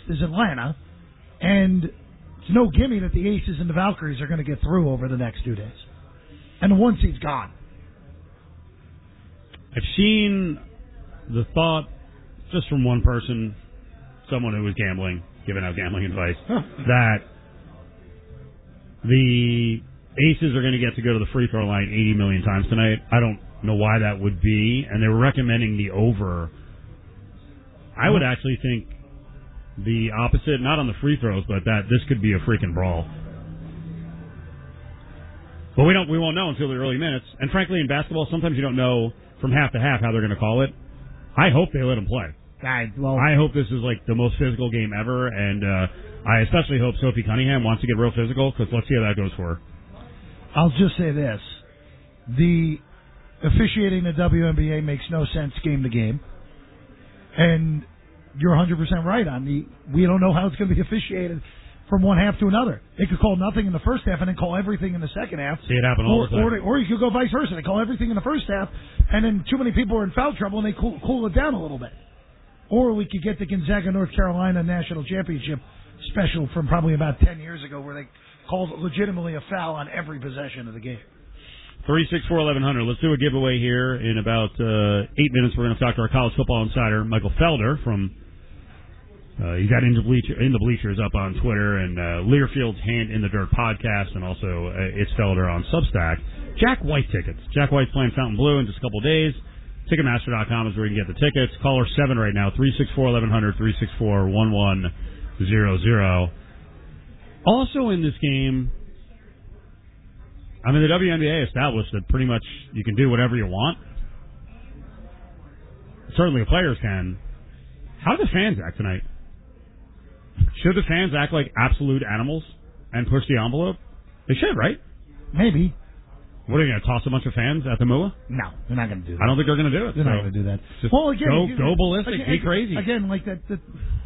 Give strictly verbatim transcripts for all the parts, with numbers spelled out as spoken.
is Atlanta, and it's no gimme that the Aces and the Valkyries are going to get through over the next two days. And the one seed's gone. I've seen the thought, just from one person, someone who was gambling, giving out gambling advice, that the Aces are going to get to go to the free throw line eighty million times tonight. I don't know why that would be, and they were recommending the over. I would actually think the opposite, not on the free throws, but that this could be a freaking brawl. But we don't, we won't know until the early minutes. And frankly, in basketball, sometimes you don't know from half to half how they're going to call it. I hope they let them play. I, well, I hope this is like the most physical game ever, and uh, I especially hope Sophie Cunningham wants to get real physical, because let's see how that goes for her. I'll just say this. The officiating the W N B A makes no sense game to game. And you're one hundred percent right on the, we don't know how it's going to be officiated from one half to another. They could call nothing in the first half and then call everything in the second half. See it happen all or, the time. Or, or you could go vice versa. They call everything in the first half, and then too many people are in foul trouble, and they cool, cool it down a little bit. Or we could get the Gonzaga North Carolina National Championship special from probably about ten years ago, where they called legitimately a foul on every possession of the game. three six four, eleven hundred. Let's do a giveaway here in about uh, eight minutes. We're going to talk to our college football insider, Michael Felder, from uh, he's got in the, bleacher, in the Bleachers up on Twitter, and uh, Learfield's Hand in the Dirt podcast, and also uh, It's Felder on Substack. Jack White tickets. Jack White's playing Fountain Blue in just a couple days. Ticketmaster dot com is where you can get the tickets. Caller seven right now, three six four, eleven hundred, three six four, one one zero zero. Also in this game, I mean, the W N B A established that pretty much you can do whatever you want. Certainly the players can. How do the fans act tonight? Should the fans act like absolute animals and push the envelope? They should, right? Maybe. What, are you going to toss a bunch of fans at the M U A? No, they're not going to do that. I don't think they're going to do it. They're so not going to do that. Just well, again, go, you, go ballistic, again, be crazy. Again, like that... that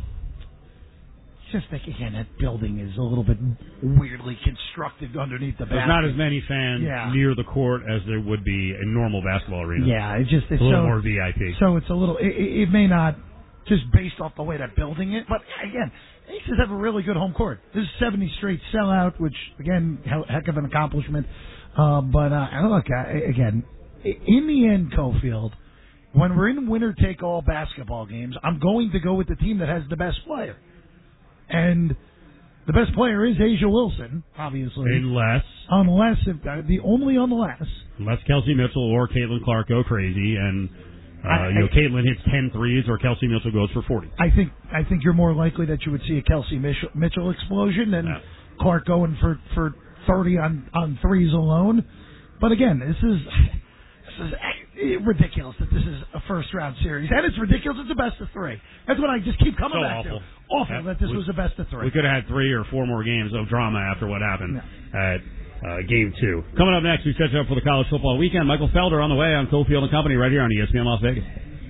just like, again, that building is a little bit weirdly constructed underneath the basket. There's not as many fans yeah. near the court as there would be in normal basketball arenas. Yeah, it's just... It's a little so, more V I P. So it's a little... It, it may not, just based off the way they're building it, but again, Aces have a really good home court. This is seventy straight sellout, which, again, heck of an accomplishment. Uh, but, uh, look, uh, again, in the end, Cofield, when we're in winner-take-all basketball games, I'm going to go with the team that has the best player. And the best player is Asia Wilson, obviously. Unless. Unless, if, uh, the only unless. Unless Kelsey Mitchell or Caitlin Clark go crazy and, uh, I, you know, I, Caitlin hits ten threes or Kelsey Mitchell goes for forty. I think I think you're more likely that you would see a Kelsey Mitchell, Mitchell explosion than yeah. Clark going for, for thirty on, on threes alone. But again, this is this is ridiculous that this is a first-round series. And it's ridiculous it's a best of three. That's what I just keep coming so back awful. to. Awful yeah, that this we, was a best of three. We could have had three or four more games of drama after what happened yeah. at uh, game two. Coming up next, we set you up for the college football weekend. Michael Felder on the way on Cofield and Company right here on E S P N Las Vegas.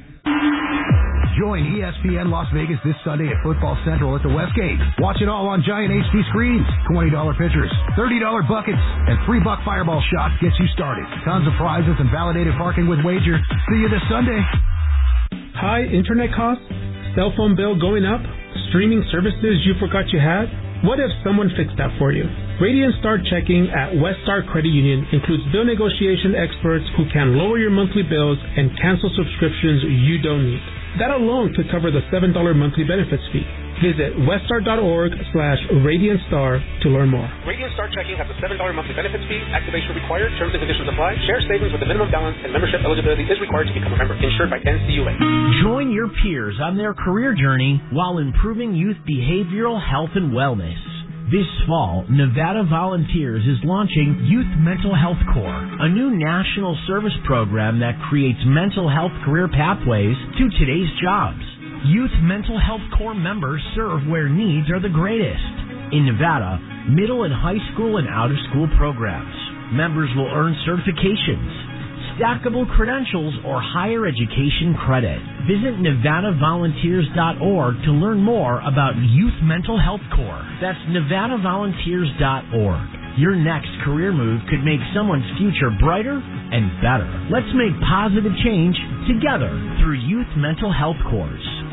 Join E S P N Las Vegas this Sunday at Football Central at the Westgate. Watch it all on giant H D screens, twenty dollars pitchers, thirty dollars buckets, and three buck fireball shots gets you started. Tons of prizes and validated parking with Wager. See you this Sunday. High internet costs? Cell phone bill going up? Streaming services you forgot you had? What if someone fixed that for you? Radiant Star Checking at Weststar Credit Union includes bill negotiation experts who can lower your monthly bills and cancel subscriptions you don't need. That alone could cover the seven dollars monthly benefits fee. Visit weststar.org slash Radiant Star to learn more. Radiant Star Checking has a seven dollars monthly benefits fee. Activation required. Terms and conditions apply. Share savings with a minimum balance and membership eligibility is required to become a member. Insured by N C U A. Join your peers on their career journey while improving youth behavioral health and wellness. This fall, Nevada Volunteers is launching Youth Mental Health Corps, a new national service program that creates mental health career pathways to today's jobs. Youth Mental Health Corps members serve where needs are the greatest. In Nevada, middle and high school and out-of-school programs. Members will earn certifications, stackable credentials, or higher education credit. Visit Nevada Volunteers dot org to learn more about Youth Mental Health Corps. That's Nevada Volunteers dot org. Your next career move could make someone's future brighter and better. Let's make positive change together through Youth Mental Health Corps.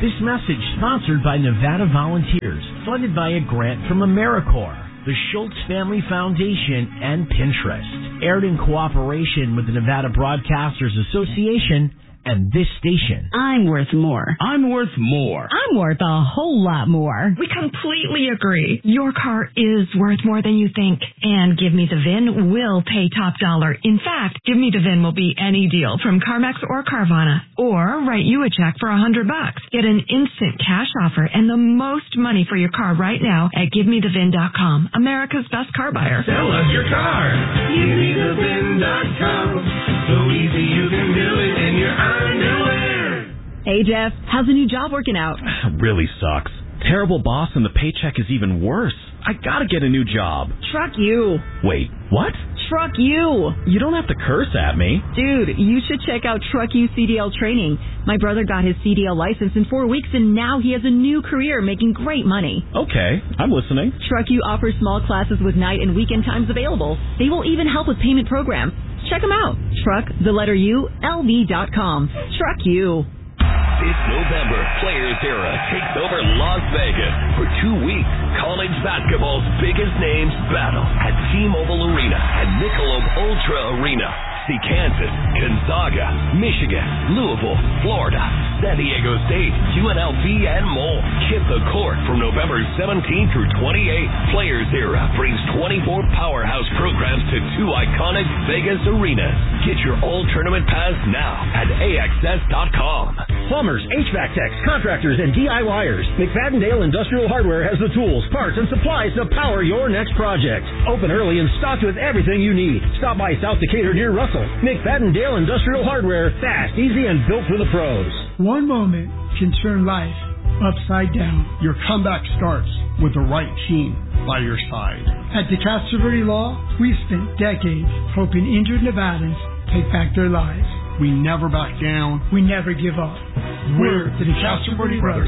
This message sponsored by Nevada Volunteers, funded by a grant from AmeriCorps, the Schultz Family Foundation, and Pinterest. Aired in cooperation with the Nevada Broadcasters Association and this station. I'm worth more. I'm worth more. I'm worth a whole lot more. We completely agree. Your car is worth more than you think. And Give Me the V I N will pay top dollar. In fact, Give Me the V I N will be any deal from CarMax or Carvana. Or write you a check for a hundred bucks. Get an instant cash offer and the most money for your car right now at give me the V I N dot com. America's best car buyer. Sell us your car. give me the V I N dot com. So easy you can do it in your underwear. Hey, Jeff. How's the new job working out? Really sucks. Terrible boss and the paycheck is even worse. I gotta get a new job. Truck you. Wait, what? Truck you. You don't have to curse at me. Dude, you should check out Truck You C D L training. My brother got his C D L license in four weeks and now he has a new career making great money. Okay, I'm listening. Truck You offers small classes with night and weekend times available. They will even help with payment programs. Check them out. Truck, the letter U, L V dot com. Truck You. This November, Players Era takes over Las Vegas for two weeks. College basketball's biggest names battle at T-Mobile Arena and Michelob Ultra Arena. See Kansas, Gonzaga, Michigan, Louisville, Florida, San Diego State, U N L V, and more. Hit the court from November seventeenth through twenty-eighth. Players Era brings twenty-four powerhouse programs to two iconic Vegas arenas. Get your all-tournament pass now at A X S dot com. Plumbers, H V A C techs, contractors, and DIYers. McFadden-Dale Industrial Hardware has the tools, parts, and supplies to power your next project. Open early and stocked with everything you need. Stop by South Decatur near Russell. McFadden-Dale Industrial Hardware, fast, easy, and built for the pros. One moment can turn life upside down. Your comeback starts with the right team by your side. At the Castroverde Law, we've spent decades helping injured Nevadans take back their lives. We never back down. We never give up. We're the DeCastroverde Brothers,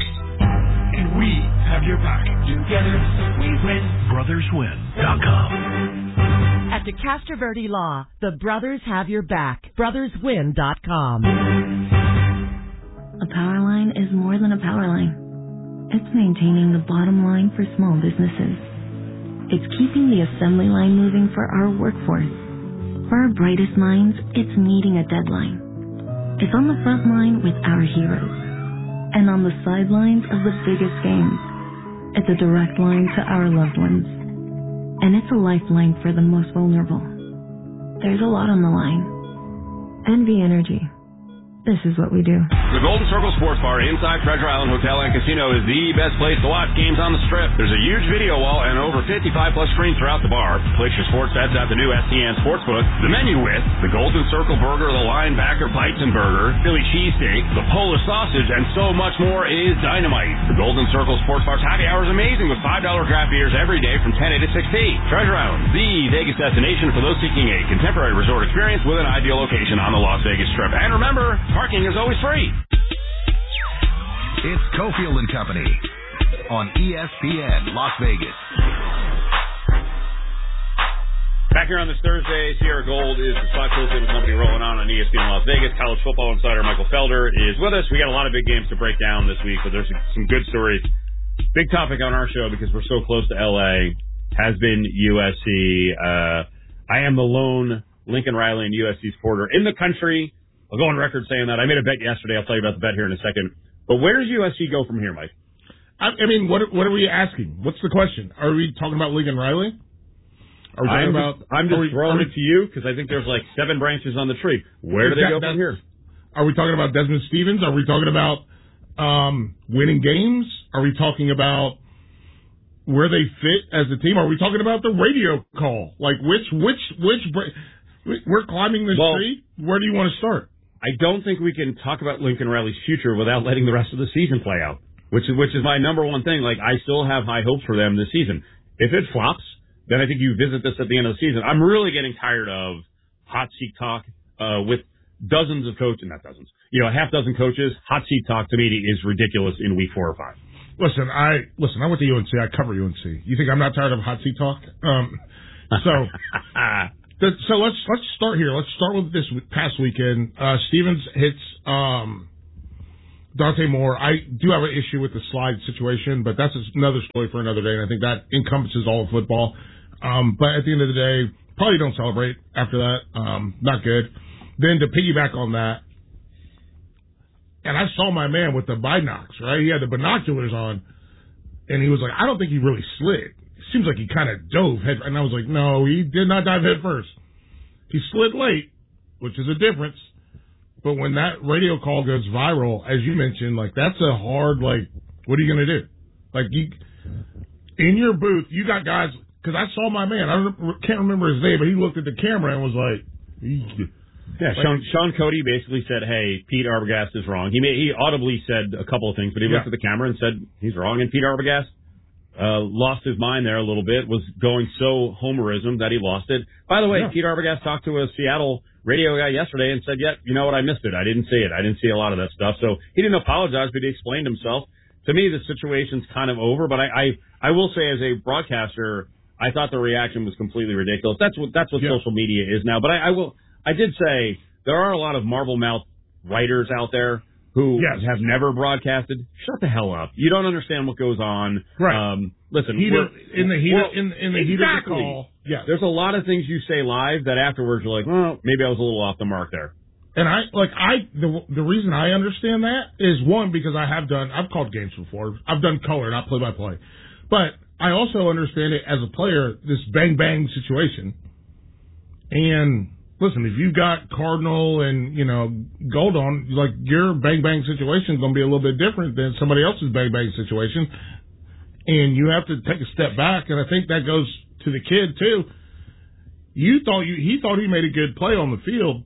and we have your back. Together we win. brothers win dot com. At the Castroverde Law, the brothers have your back. brothers win dot com. A power line is more than a power line. It's maintaining the bottom line for small businesses. It's keeping the assembly line moving for our workforce. For our brightest minds, it's meeting a deadline. It's on the front line with our heroes. And on the sidelines of the biggest games, it's a direct line to our loved ones. And it's a lifeline for the most vulnerable. There's a lot on the line. N V Energy. This is what we do. The Golden Circle Sports Bar inside Treasure Island Hotel and Casino is the best place to watch games on the Strip. There's a huge video wall and over fifty-five plus screens throughout the bar. Place your sports bets at the new S T N Sportsbook. The menu with the Golden Circle Burger, the Linebacker Bites and Burger, Philly Cheesesteak, the Polish Sausage, and so much more is dynamite. The Golden Circle Sports Bar's happy hour is amazing with five dollar draft beers every day from ten A to six P. Treasure Island, the Vegas destination for those seeking a contemporary resort experience with an ideal location on the Las Vegas Strip. And remember, parking is always free. It's Cofield and Company on E S P N Las Vegas. Back here on this Thursday, Sierra Gold is the spot. Cofield and Company rolling on on E S P N Las Vegas. College football insider Michael Felder is with us. We got a lot of big games to break down this week, but there's some good stories. Big topic on our show because we're so close to L A has been U S C. Uh, I am the lone Lincoln Riley and U S C supporter in the country. I'll go on record saying that. I made a bet yesterday. I'll tell you about the bet here in a second. But where does U S C go from here, Mike? I, I mean, what what are we asking? What's the question? Are we talking about Lincoln Riley? Are we talking I'm about? Just, I'm just we, throwing we, it to you because I think there's like seven branches on the tree. Where do they go from here? Are we talking about Desmond Stevens? Are we talking about um, winning games? Are we talking about where they fit as a team? Are we talking about the radio call? Like which which which? We're climbing this well, tree. Where do you want to start? I don't think we can talk about Lincoln Riley's future without letting the rest of the season play out, which is which is my number one thing. Like, I still have high hopes for them this season. If it flops, then I think you visit this at the end of the season. I'm really getting tired of hot seat talk uh, with dozens of coaches, not dozens, you know, a half dozen coaches. Hot seat talk to me is ridiculous in week four or five. Listen, I listen. I went to U N C. I cover U N C. You think I'm not tired of hot seat talk? Um, so. So let's let's start here. Let's start with this past weekend. Uh, Stevens hits um, Dante Moore, I do have an issue with the slide situation, but that's another story for another day, and I think that encompasses all of football. Um, but at the end of the day, probably don't celebrate after that. Um, not good. Then to piggyback on that, and I saw my man with the binocs, right? He had the binoculars on, and he was like, I don't think he really slid. It seems like he kind of dove head, and I was like, no, he did not dive head first. He slid late, which is a difference. But when that radio call goes viral, as you mentioned, like that's a hard, like, what are you going to do? Like, you, in your booth, you got guys, because I saw my man, I don't, can't remember his name, but he looked at the camera and was like, yeah, like, Sean, Sean Cody basically said, hey, Pete Arbogast is wrong. He may, he audibly said a couple of things, but he looked yeah. at the camera and said he's wrong, and Pete Arbogast uh, lost his mind there a little bit, was going so homerism that he lost it. By the way, Yeah. Pete Arbogast talked to a Seattle radio guy yesterday and said, yeah, you know what, I missed it. I didn't see it. I didn't see a lot of that stuff. So he didn't apologize, but he explained himself. To me, the situation's kind of over, but I, I, I will say as a broadcaster, I thought the reaction was completely ridiculous. That's what, that's what Yeah. social media is now. But I, I will, I did say there are a lot of marble mouth writers out there who Yes. have never broadcasted. Shut the hell up. You don't understand what goes on. Right. Um, listen, Heat we're- of, in the heat well, of, in, in the heat exactly. of the call. Yeah. There's a lot of things you say live that afterwards you're like, well, maybe I was a little off the mark there. And I, like, I, the, the reason I understand that is one, because I have done, I've called games before. I've done color, not play by play. But I also understand it as a player, this bang bang situation. And listen, if you've got Cardinal and, you know, Gold on, like, your bang bang situation is going to be a little bit different than somebody else's bang bang situation. And you have to take a step back. And I think that goes to the kid too. You thought you, he thought he made a good play on the field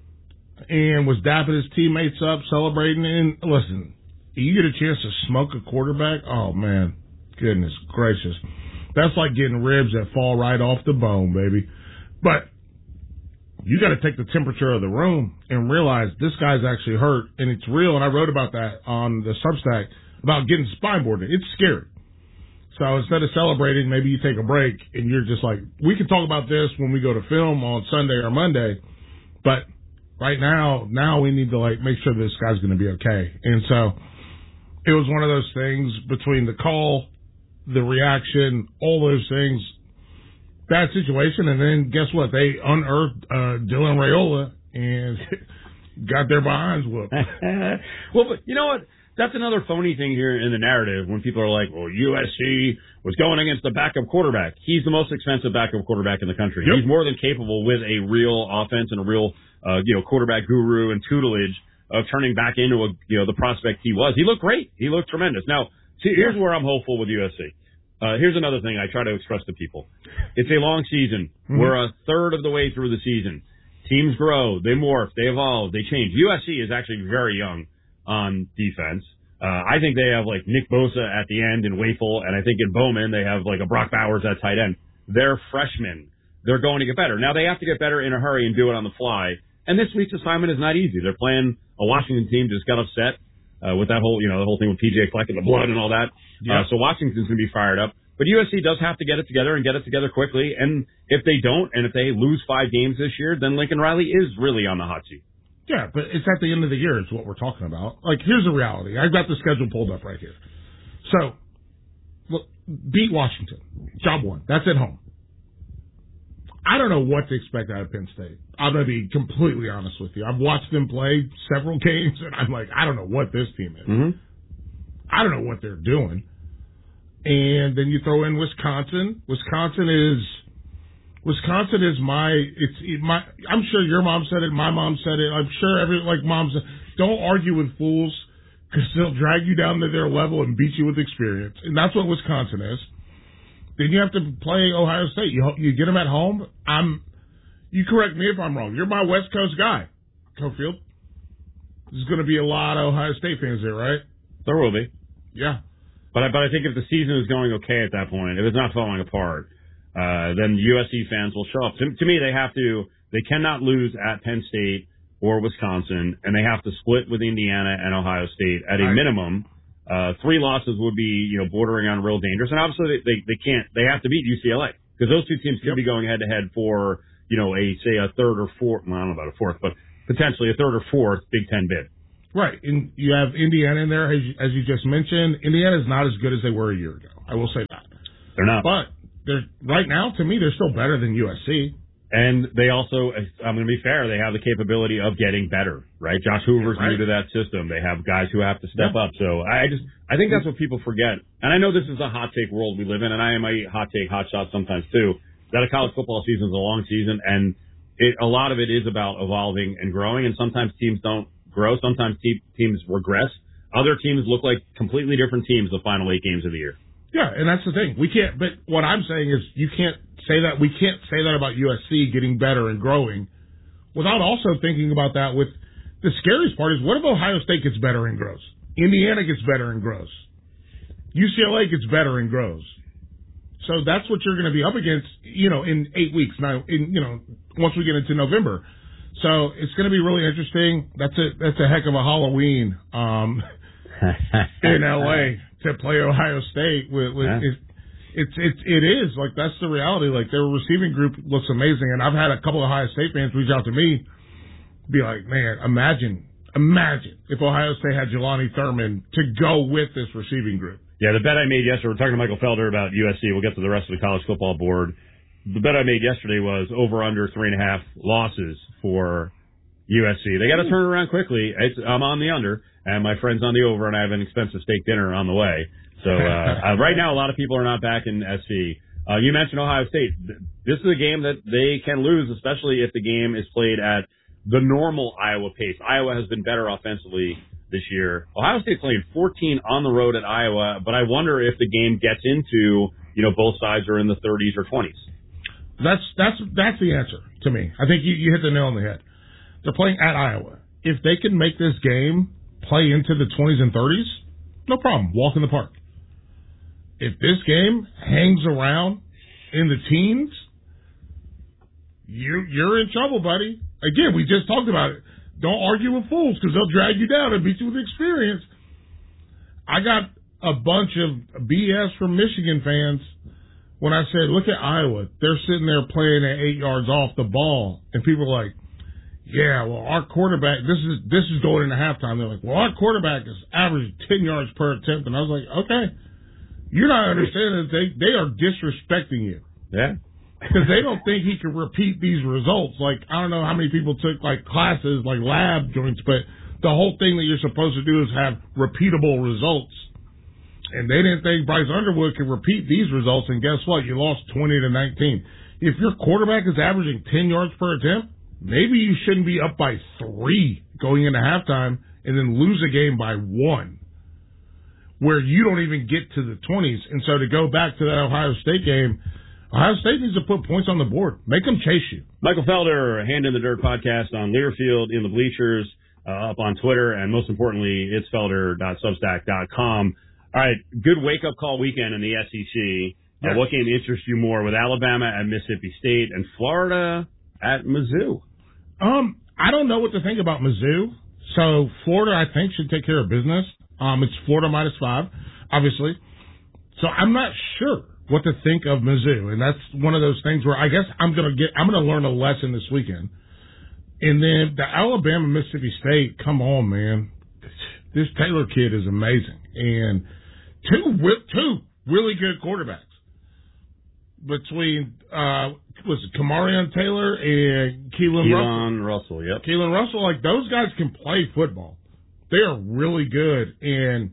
and was dapping his teammates up, celebrating. And listen, you get a chance to smoke a quarterback. Oh man, goodness gracious. That's like getting ribs that fall right off the bone, baby. But you got to take the temperature of the room and realize this guy's actually hurt and it's real. And I wrote about that on the Substack about getting spine boarded. It's scary. So instead of celebrating, maybe you take a break and you're just like, we can talk about this when we go to film on Sunday or Monday, but right now, now we need to like make sure this guy's going to be okay. And so it was one of those things between the call, the reaction, all those things, bad situation. And then guess what? They unearthed uh, Dylan Raiola and got their behinds whooped. Well, but you know what? That's another phony thing here in the narrative when people are like, well, U S C was going against the backup quarterback. He's the most expensive backup quarterback in the country. Yep. He's more than capable with a real offense and a real, uh, you know, quarterback guru and tutelage of turning back into a, you know, the prospect he was. He looked great. He looked tremendous. Now, see, here's where I'm hopeful with U S C. Uh, here's another thing I try to express to people. It's a long season. Mm-hmm. We're a third of the way through the season. Teams grow, they morph, they evolve, they change. U S C is actually very young on defense. Uh, I think they have like Nick Bosa at the end in Wafel, and I think in Bowman they have like a Brock Bowers at tight end. They're freshmen. They're going to get better. Now they have to get better in a hurry and do it on the fly. And this week's assignment is not easy. They're playing a Washington team just got upset uh, with that whole, you know, the whole thing with P J Fleck and the blood and all that. Yeah. Uh, so Washington's going to be fired up. But U S C does have to get it together and get it together quickly. And if they don't, and if they lose five games this year, then Lincoln Riley is really on the hot seat. Yeah, but it's at the end of the year is what we're talking about. Like, here's the reality. I've got the schedule pulled up right here. So, look, beat Washington. Job one. That's at home. I don't know what to expect out of Penn State. I'm going to be completely honest with you. I've watched them play several games, and I'm like, I don't know what this team is. Mm-hmm. I don't know what they're doing. And then you throw in Wisconsin. Wisconsin is... Wisconsin is my, it's my, I'm sure your mom said it, my mom said it, I'm sure every, like moms, don't argue with fools because they'll drag you down to their level and beat you with experience. And that's what Wisconsin is. Then you have to play Ohio State. You you get them at home. I'm, you correct me if I'm wrong. You're my West Coast guy, Cofield. There's going to be a lot of Ohio State fans there, right? There will be. Yeah. But I, but I think if the season is going okay at that point, if it's not falling apart, Uh, then U S C fans will show up. To, to me, they have to, they cannot lose at Penn State or Wisconsin, and they have to split with Indiana and Ohio State at a right. minimum. Uh, three losses would be, you know, bordering on real dangerous. And obviously they, they, they can't, they have to beat U C L A because those two teams could yep. be going head to head for, you know, a, say a third or fourth, well, I don't know about a fourth, but potentially a third or fourth Big Ten bid. Right, and you have Indiana in there, as you, as you just mentioned. Indiana is not as good as they were a year ago. I will say that. They're not. But they're right now, to me, they're still better than U S C. And they also, I'm going to be fair, they have the capability of getting better, right? Josh Hoover's right. new to that system. They have guys who have to step yeah. up. So I just, I think that's what people forget. And I know this is a hot take world we live in, and I am a hot take, hot shot sometimes too, that a college football season is a long season, and it, a lot of it is about evolving and growing, and sometimes teams don't grow. Sometimes te- teams regress. Other teams look like completely different teams the final eight games of the year. Yeah, and that's the thing. We can't, but what I'm saying is you can't say that, we can't say that about U S C getting better and growing without also thinking about that with, the scariest part is, what if Ohio State gets better and grows? Indiana gets better and grows. U C L A gets better and grows. So that's what you're going to be up against, you know, in eight weeks now, in, you know, once we get into November. So it's going to be really interesting. That's a, that's a heck of a Halloween, um, in L A to play Ohio State with, with yeah. it, it's it's it is like that's the reality. Like their receiving group looks amazing, and I've had a couple of Ohio State fans reach out to me, be like, "Man, imagine, imagine if Ohio State had Jelani Thurman to go with this receiving group." Yeah, the bet I made yesterday. We're talking to Michael Felder about U S C. We'll get to the rest of the college football board. The bet I made yesterday was over under three and a half losses for U S C. They got to turn it around quickly. It's, I'm on the under, and my friend's on the over, and I have an expensive steak dinner on the way. So uh, uh, right now, a lot of people are not back in S C. Uh, you mentioned Ohio State. This is a game that they can lose, especially if the game is played at the normal Iowa pace. Iowa has been better offensively this year. Ohio State playing fourteen on the road at Iowa, but I wonder if the game gets into, you know, both sides are in the thirties or twenties. That's that's that's the answer to me. I think you, you hit the nail on the head. They're playing at Iowa. If they can make this game play into the twenties and thirties, no problem. Walk in the park. If this game hangs around in the teens, you, you're in trouble, buddy. Again, we just talked about it. Don't argue with fools because they'll drag you down and beat you with experience. I got a bunch of B S from Michigan fans when I said, look at Iowa. They're sitting there playing at eight yards off the ball. And people are like, yeah, well, our quarterback, this is this is going into halftime. They're like, well, our quarterback is averaging ten yards per attempt. And I was like, okay. You're not understanding that they, they are disrespecting you. Yeah. Because they don't think he can repeat these results. Like, I don't know how many people took, like, classes, like lab joints, but the whole thing that you're supposed to do is have repeatable results. And they didn't think Bryce Underwood could repeat these results, and guess what? You lost twenty to nineteen. If your quarterback is averaging ten yards per attempt, maybe you shouldn't be up by three going into halftime and then lose a game by one, where you don't even get to the twenties. And so to go back to that Ohio State game, Ohio State needs to put points on the board. Make them chase you. Michael Felder, Hand in the Dirt podcast on Learfield, In the Bleachers, uh, up on Twitter, and most importantly, it's felder dot substack dot com. All right, good wake-up call weekend in the S E C. Uh, what game interests you more, with Alabama at Mississippi State and Florida at Mizzou? Um, I don't know what to think about Mizzou. So Florida, I think, should take care of business. Um, it's Florida minus five, obviously. So I'm not sure what to think of Mizzou, and that's one of those things where I guess I'm gonna get, I'm gonna learn a lesson this weekend. And then the Alabama Mississippi State, come on, man, this Taylor kid is amazing, and two two really good quarterbacks between uh, was it Kamarion Taylor and Keelan Russell. Keelan Russell, yep. Keelan Russell, like those guys can play football. They are really good, and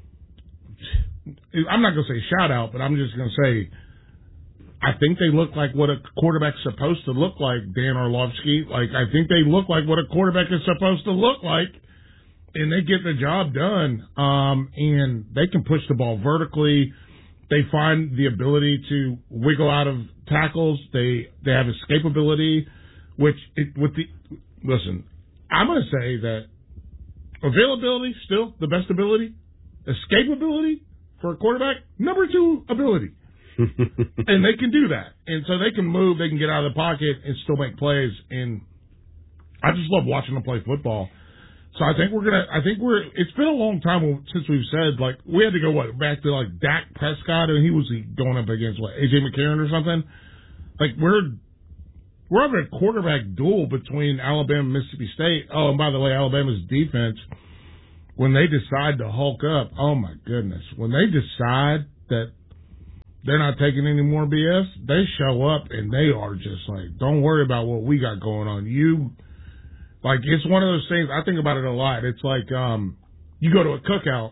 I'm not going to say shout out, but I'm just going to say I think they look like what a quarterback's supposed to look like, Dan Orlovsky. Like, I think they look like what a quarterback is supposed to look like, and they get the job done, um, and they can push the ball vertically. They find the ability to wiggle out of tackles. They they have escapability, which it, with the listen, I'm going to say that availability, still the best ability. Escapability for a quarterback, number two ability. And they can do that. And so they can move, they can get out of the pocket and still make plays. And I just love watching them play football. So I think we're going to, I think we're, it's been a long time since we've said, like, we had to go, what, back to, like, Dak Prescott, and he was going up against, what, A J McCarron or something? Like, we're, we're having a quarterback duel between Alabama and Mississippi State. Oh, and by the way, Alabama's defense when they decide to hulk up, oh my goodness, when they decide that they're not taking any more B S, they show up and they are just like, don't worry about what we got going on. You, like, it's one of those things, I think about it a lot. It's like, um, you go to a cookout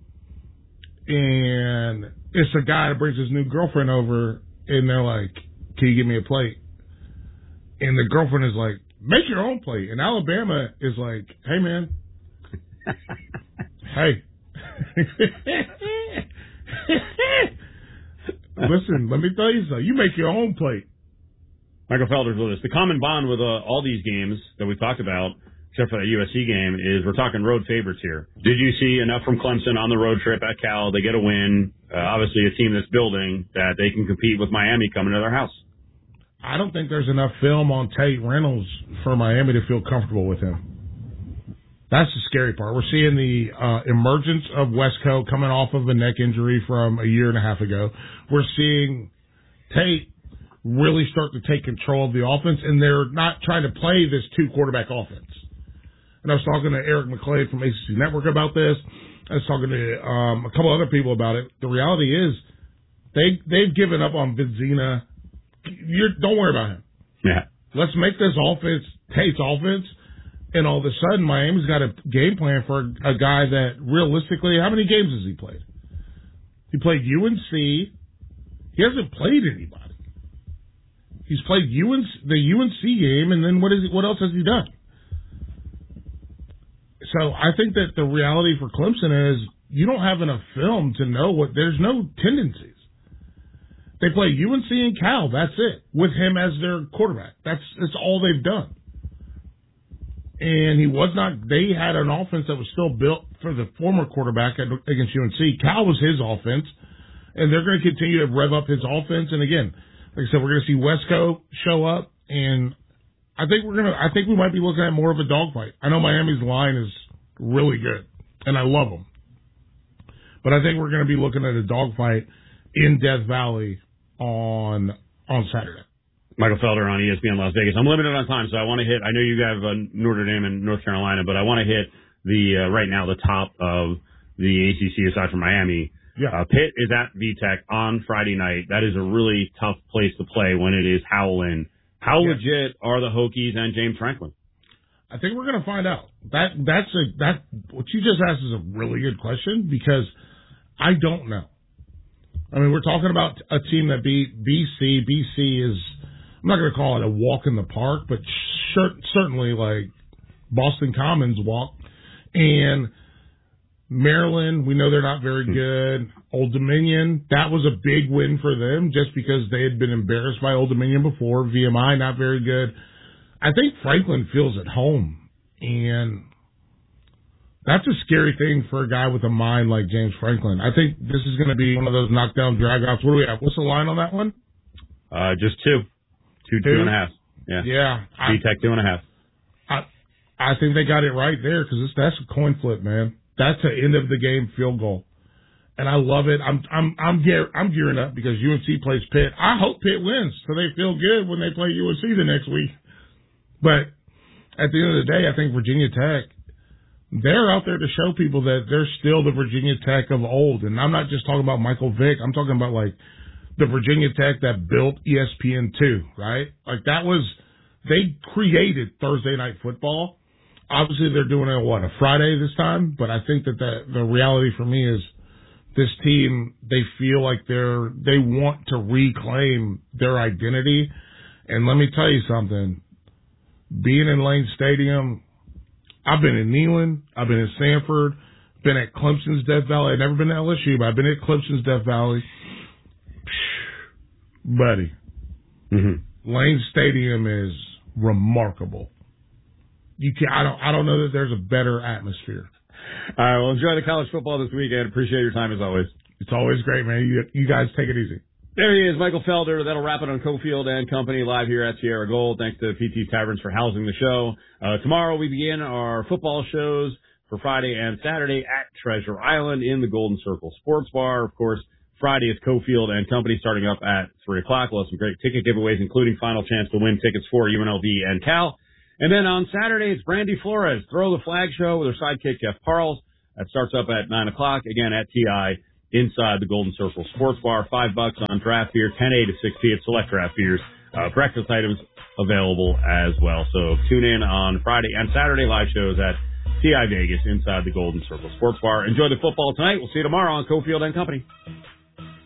and it's a guy that brings his new girlfriend over and they're like, can you give me a plate? And the girlfriend is like, make your own plate. And Alabama is like, hey man, hey. Listen, let me tell you something. You make your own plate. Michael Felder's with us. The common bond with uh, all these games that we talked about, except for that U S C game, is we're talking road favorites here. Did you see enough from Clemson on the road trip at Cal? They get a win. Uh, obviously, a team that's building that they can compete with Miami coming to their house. I don't think there's enough film on Tate Reynolds for Miami to feel comfortable with him. That's the scary part. We're seeing the uh, emergence of Wesco coming off of a neck injury from a year and a half ago. We're seeing Tate really start to take control of the offense, and they're not trying to play this two-quarterback offense. And I was talking to Eric McClade from A C C Network about this. I was talking to um, a couple other people about it. The reality is they, they've given up on Vizzina. You're, don't worry about him. Yeah. Let's make this offense Tate's offense. And all of a sudden, Miami's got a game plan for a, a guy that realistically, how many games has he played? He played U N C. He hasn't played anybody. He's played U N C, the U N C game, and then what is? What else has he done? So I think that the reality for Clemson is you don't have enough film to know what. There's no tendencies. They play U N C and Cal. That's it. With him as their quarterback. That's that's all they've done. And he was not, they had an offense that was still built for the former quarterback against U N C. Cal was his offense, and they're going to continue to rev up his offense. And again, like I said, we're going to see Wesco show up, and I think we're going to, I think we might be looking at more of a dogfight. I know Miami's line is really good, and I love them. But I think we're going to be looking at a dogfight in Death Valley on on Saturday. Michael Felder on E S P N Las Vegas. I'm limited on time, so I want to hit, I know you have uh, Notre Dame and North Carolina, but I want to hit the, uh, right now, the top of the A C C aside from Miami. Yeah. Uh, Pitt is at V TEC on Friday night. That is a really tough place to play when it is howling. How yeah. legit are the Hokies and James Franklin? I think we're going to find out. That, that's a, that, what you just asked is a really good question because I don't know. I mean, we're talking about a team that beat B C. B C is, I'm not going to call it a walk in the park, but sure, certainly like Boston Commons walk. And Maryland, we know they're not very good. Old Dominion, that was a big win for them just because they had been embarrassed by Old Dominion before. V M I, not very good. I think Franklin feels at home. And that's a scary thing for a guy with a mind like James Franklin. I think this is going to be one of those knockdown dragouts. What do we have? What's the line on that one? Uh, just two. Two, two, two and a half. Yeah. Yeah. V TEC two and a half. I, I think they got it right there because that's a coin flip, man. That's an end of the game field goal, and I love it. I'm I'm I'm gear, I'm gearing up because U N C plays Pitt. I hope Pitt wins so they feel good when they play U N C the next week. But at the end of the day, I think Virginia Tech, they're out there to show people that they're still the Virginia Tech of old, and I'm not just talking about Michael Vick. I'm talking about like the Virginia Tech that built E S P N two, right? Like that was, they created Thursday Night Football. Obviously they're doing it, what, a Friday this time? But I think that the, the reality for me is this team, they feel like they're, they want to reclaim their identity. And let me tell you something, being in Lane Stadium, I've been in Neyland, I've been in Sanford, been at Clemson's Death Valley. I've never been to L S U, but I've been at Clemson's Death Valley. Buddy, mm-hmm. Lane Stadium is remarkable. You can I don't I don't know that there's a better atmosphere. All right, well, enjoy the college football this weekend. Appreciate your time as always. It's always great, man. You, you guys take it easy. There he is, Michael Felder. That'll wrap it on Cofield and Company live here at Sierra Gold. Thanks to P T Taverns for housing the show. Uh, tomorrow we begin our football shows for Friday and Saturday at Treasure Island in the Golden Circle Sports Bar. Of course, Friday is Cofield and Company starting up at three o'clock. We'll have some great ticket giveaways, including final chance to win tickets for U N L V and Cal. And then on Saturday, it's Brandy Flores, Throw the Flag Show with her sidekick, Jeff Parles. That starts up at nine o'clock, again at T I, inside the Golden Circle Sports Bar. Five bucks on draft beer, ten A to six P at select draft beers. Uh, breakfast items available as well. So tune in on Friday and Saturday live shows at T I Vegas inside the Golden Circle Sports Bar. Enjoy the football tonight. We'll see you tomorrow on Cofield and Company.